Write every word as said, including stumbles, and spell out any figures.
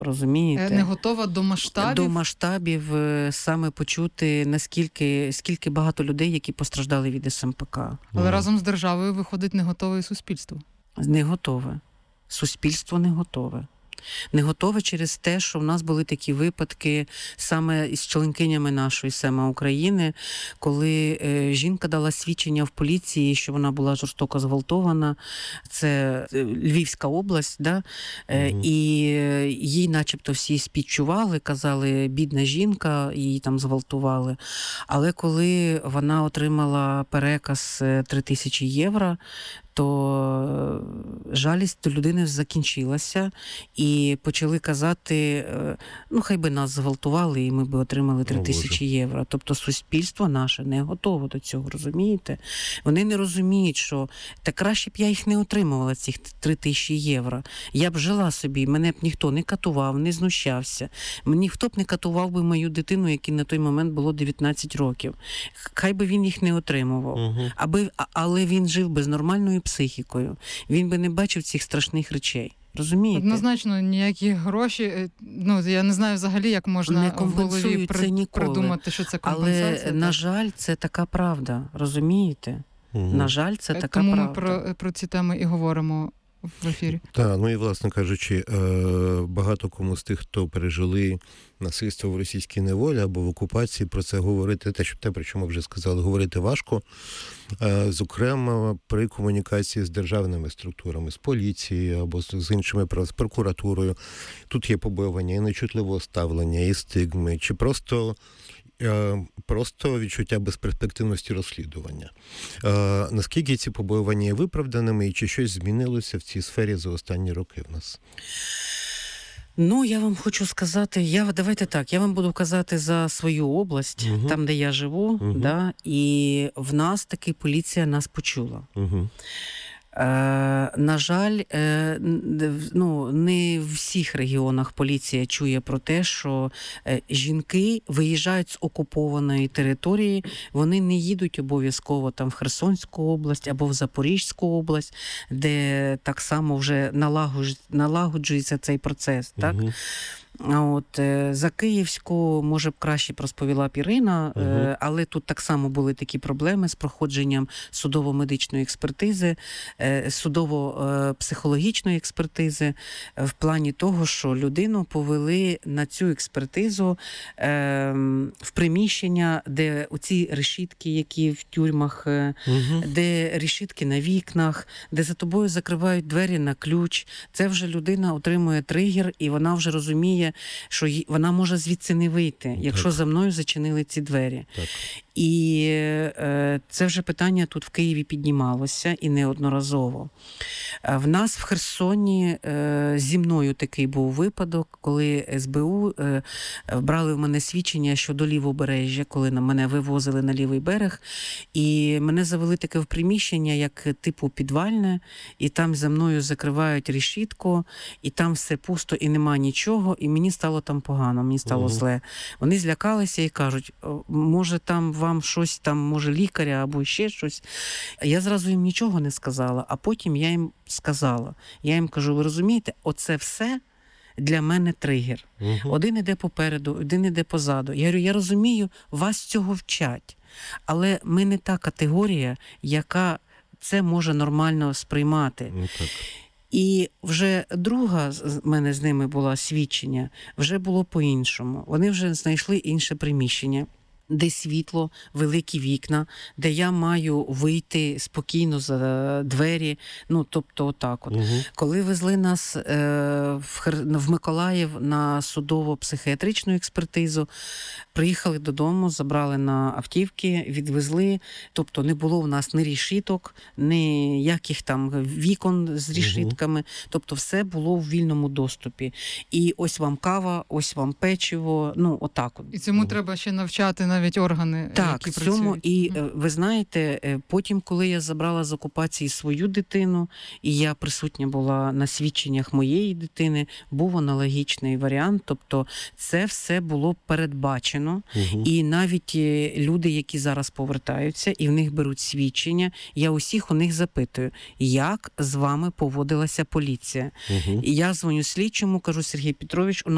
Розумієте? Не готова до масштабів? До масштабів саме почути, наскільки скільки багато людей, які постраждали від ес ем пе ка. Але mm. разом з державою, виходить, не готове і суспільство. Не готове. Суспільство не готове. Не готове через те, що в нас були такі випадки саме із членкинями нашої СЕМА України, коли е, жінка дала свідчення в поліції, що вона була жорстоко зґвалтована. Це Львівська область, да? Е, угу. І їй начебто всі співчували, казали, бідна жінка, її там зґвалтували. Але коли вона отримала переказ три тисячі євро, то жалість до людини закінчилася, і почали казати, ну, хай би нас зґвалтували, і ми би отримали три тисячі євро. Тобто суспільство наше не готово до цього, розумієте? Вони не розуміють, що та краще б я їх не отримувала, цих три тисячі євро. Я б жила собі, мене б ніхто не катував, не знущався. Ніхто б не катував би мою дитину, якій на той момент було дев'ятнадцять років. Хай би він їх не отримував. Угу. Аби, але він жив би з нормальною психікою. Він би не бачив цих страшних речей. Розумієте? Однозначно, ніякі гроші, ну, я не знаю взагалі, як можна в голові при... придумати, що це компенсація. Але, на жаль, це така правда, розумієте? Угу. На жаль, це така Тому правда. Тому ми про, про ці теми і говоримо в ефірі. Так, ну і, власне кажучи, багато кому з тих, хто пережили насильство в російській неволі або в окупації, про це говорити, те, що те, про що ми вже сказали, говорити важко, зокрема при комунікації з державними структурами, з поліцією або з іншими, з прокуратурою. Тут є побоювання і нечутливого ставлення, і стигми, чи просто просто відчуття безперспективності розслідування. Е, наскільки ці побоювання є виправданими і чи щось змінилося в цій сфері за останні роки в нас? Ну, я вам хочу сказати, я, давайте так, я вам буду казати за свою область, угу. там, де я живу, угу. да, і в нас таки поліція нас почула. Угу. Е, на жаль, е, ну, не в всіх регіонах поліція чує про те, що е, жінки виїжджають з окупованої території, вони не їдуть обов'язково там в Херсонську область або в Запорізьку область, де так само вже налагоджується, налагоджується цей процес, так? Угу. От, за Київську, може б, краще б розповіла б Ірина, угу. але тут так само були такі проблеми з проходженням судово-медичної експертизи, судово-психологічної експертизи, в плані того, що людину повели на цю експертизу в приміщення, де оці решітки, які в тюрмах, угу. де решітки на вікнах, де за тобою закривають двері на ключ. Це вже людина отримує тригер, і вона вже розуміє, що вона може звідси не вийти, якщо так. за мною зачинили ці двері. Так. І е, це вже питання тут в Києві піднімалося і неодноразово. В нас в Херсоні е, зі мною такий був випадок, коли ес бе у е, брали в мене свідчення щодо Лівобережжя, коли на мене вивозили на лівий берег, і мене завели таке в приміщення, як типу підвальне, і там за мною закривають решітку, і там все пусто і нема нічого, і мені стало там погано, мені стало угу. зле. Вони злякалися і кажуть, може там вам щось, там, може лікаря або ще щось. Я зразу їм нічого не сказала, а потім я їм сказала. Я їм кажу, ви розумієте, оце все для мене тригер. Угу. Один іде попереду, один іде позаду. Я говорю, я розумію, вас цього вчать, але ми не та категорія, яка це може нормально сприймати. Ну, так. І вже друга з мене з ними була свідчення, вже було по-іншому. Вони вже знайшли інше приміщення, де світло, великі вікна, де я маю вийти спокійно за двері, ну, тобто отак от. Угу. Коли везли нас е, в, Хер... в Миколаїв на судово-психіатричну експертизу, приїхали додому, забрали на автівки, відвезли, тобто не було в нас ні решіток, ніяких там вікон з решітками, угу. тобто все було в вільному доступі. І ось вам кава, ось вам печиво, ну, отак от. І цьому угу. треба ще навчати навіть навіть органи, так, які цьому, працюють. І ви знаєте, потім, коли я забрала з окупації свою дитину, і я присутня була на свідченнях моєї дитини, був аналогічний варіант, тобто це все було передбачено, угу. і навіть люди, які зараз повертаються, і в них беруть свідчення, я усіх у них запитую, як з вами поводилася поліція. Угу. І я дзвоню слідчому, кажу, Сергій Петрович, у нас